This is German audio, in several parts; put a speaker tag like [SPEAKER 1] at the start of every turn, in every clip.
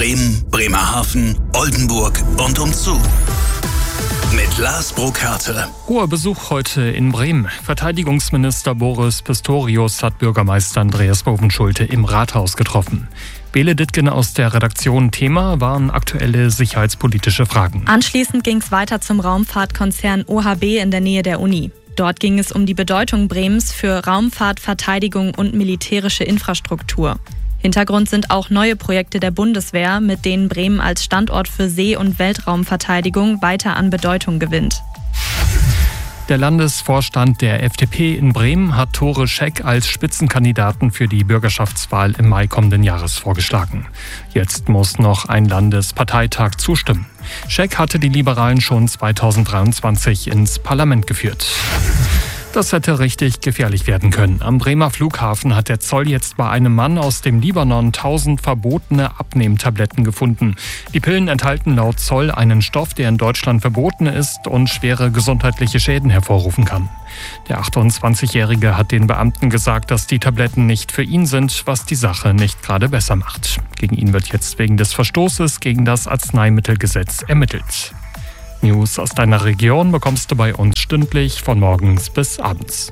[SPEAKER 1] Bremen, Bremerhaven, Oldenburg und umzu. Mit Lars Burkhardt.
[SPEAKER 2] Hoher Besuch heute in Bremen. Verteidigungsminister Boris Pistorius hat Bürgermeister Andreas Bovenschulte im Rathaus getroffen. Bele Dittgen aus der Redaktion. Thema waren aktuelle sicherheitspolitische Fragen.
[SPEAKER 3] Anschließend ging es weiter zum Raumfahrtkonzern OHB in der Nähe der Uni. Dort ging es um die Bedeutung Bremens für Raumfahrt, Verteidigung und militärische Infrastruktur. Hintergrund sind auch neue Projekte der Bundeswehr, mit denen Bremen als Standort für See- und Weltraumverteidigung weiter an Bedeutung gewinnt.
[SPEAKER 2] Der Landesvorstand der FDP in Bremen hat Tore Scheck als Spitzenkandidaten für die Bürgerschaftswahl im Mai kommenden Jahres vorgeschlagen. Jetzt muss noch ein Landesparteitag zustimmen. Scheck hatte die Liberalen schon 2023 ins Parlament geführt. Das hätte richtig gefährlich werden können. Am Bremer Flughafen hat der Zoll jetzt bei einem Mann aus dem Libanon 1000 verbotene Abnehmtabletten gefunden. Die Pillen enthalten laut Zoll einen Stoff, der in Deutschland verboten ist und schwere gesundheitliche Schäden hervorrufen kann. Der 28-Jährige hat den Beamten gesagt, dass die Tabletten nicht für ihn sind, was die Sache nicht gerade besser macht. Gegen ihn wird jetzt wegen des Verstoßes gegen das Arzneimittelgesetz ermittelt. News aus deiner Region bekommst du bei uns stündlich von morgens bis abends.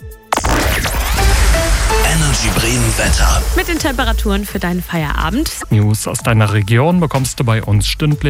[SPEAKER 1] Energy Bremen Wetter.
[SPEAKER 4] Mit den Temperaturen für deinen Feierabend.
[SPEAKER 2] News aus deiner Region bekommst du bei uns stündlich.